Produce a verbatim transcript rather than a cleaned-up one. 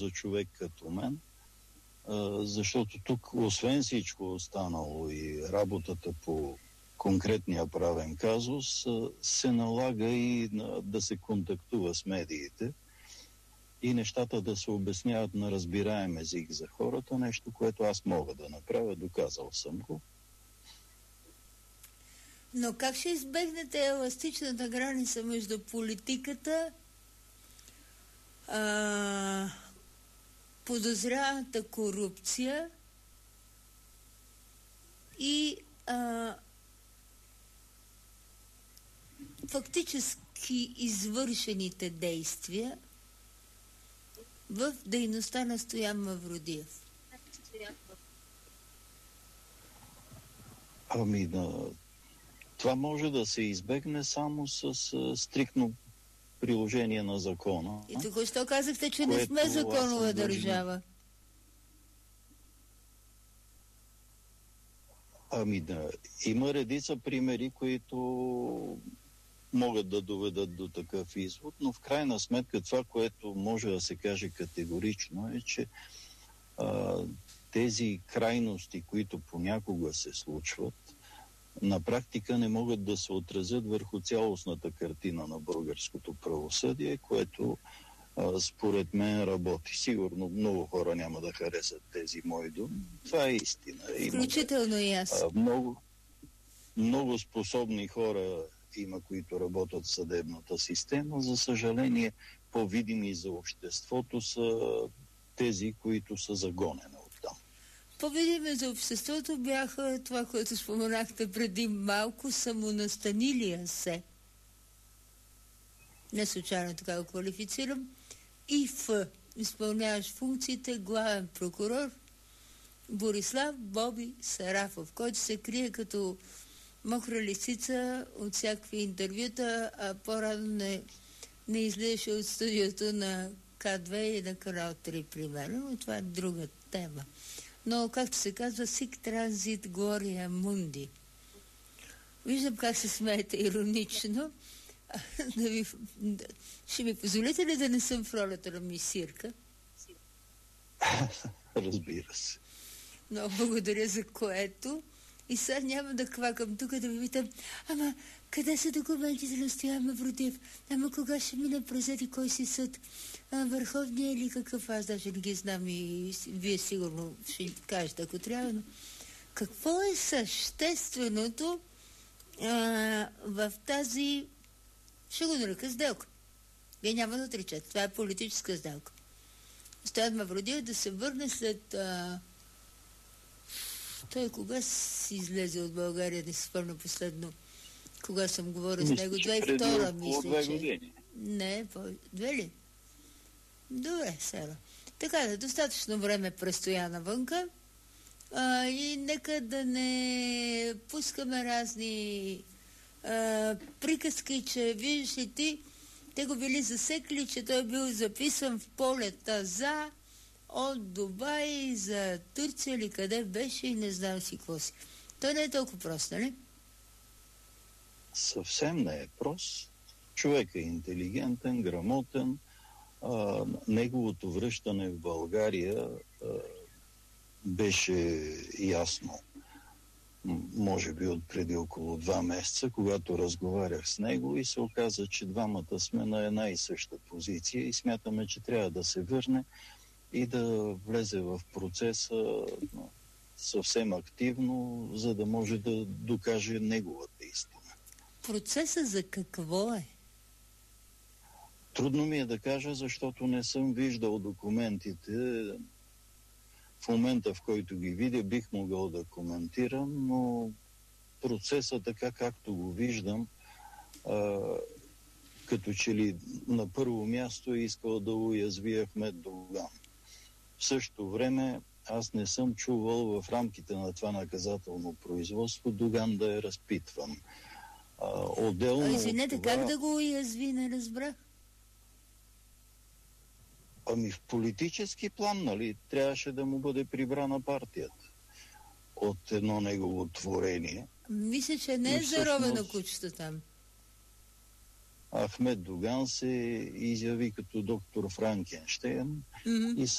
за човек като мен, защото тук, освен всичко останало и работата по конкретния правен казус, се налага и да се контактува с медиите и нещата да се обясняват на разбираем език за хората, нещо, което аз мога да направя, доказал съм го. Но как ще избегнете еластичната граница между политиката, а, подозряната корупция и а, фактически извършените действия в дейността на Стоян Мавродиев? Ами да... Това може да се избегне само с а, стриктно приложение на закона. И току-що казахте, че не сме законова държава. Ами да, има редица примери, които могат да доведат до такъв извод, но в крайна сметка това, което може да се каже категорично е, че а, тези крайности, които понякога се случват, на практика не могат да се отразят върху цялостната картина на българското правосъдие, което а, според мен работи. Сигурно много хора няма да харесат тези мои думи. Това е истина. Включително и аз. А, много, много способни хора има, които работят в съдебната система. За съжаление, по-видими за обществото са тези, които са загонени оттам. По-видими за обществото бяха това, което споменахте преди малко, самонастанилия се. Не случайно така го квалифицирам. И в изпълняваш функциите главен прокурор Борислав Боби Сарафов, който се крие като мокра лисица от всякакви интервюта, а по-рано не, не излизаше от студиото на К две и на Канал три, примерно, но това е друга тема. Но, както се казва, сик транзит глория мунди. Виждам как се смеете иронично. Да ви, да, ще ми позволите ли да не съм в ролята на мисирка? Разбира се. Много благодаря за което. И сега няма да квакам тук да ви питам, ама къде са документите на Стоян Мавродиев? Ама кога ще мине през еди кой си съд? А, върховния или какъв? Аз даже не ги знам и вие сигурно ще кажете, ако трябва. Но какво е същественото а, в тази, ще го нарека, сделка? Вие няма да отричате. Това е политическа сделка. Стоян Мавродиев да се върне след... А, той кога си излезе от България, не си спомня последно, кога съм говорил с него? две хиляди и втора, мисля, че... Не, по... две ли? Добре, сега. Така да, достатъчно време престоя навънка а, и нека да не пускаме разни а, приказки, че виждаш ли ти, те го били засекли, че той бил записан в полета за... от Дубай за Турция или къде беше и не знам си какво си. Той не е толкова прост, нали? Съвсем не е прост. Човек е интелигентен, грамотен. А, неговото връщане в България а, беше ясно. Може би от преди около два месеца, когато разговарях с него и се оказа, че двамата сме на една и съща позиция и смятаме, че трябва да се върне и да влезе в процеса съвсем активно, за да може да докаже неговата истина. Процесът за какво е? Трудно ми е да кажа, защото не съм виждал документите. В момента, в който ги видя, бих могъл да коментирам, но процесът, така както го виждам, а, като че ли на първо място е искал да уязви Ахмед Доган. В същото време аз не съм чувал в рамките на това наказателно производство Доган да е разпитван. А, отделно а, извинете, това... как да го уязви, не разбрах? Ами в политически план, нали, трябваше да му бъде прибрана партията от едно негово творение. Мисля, че не е заровено кучето там. Ахмед Доган се изяви като доктор Франкенщейн mm-hmm. и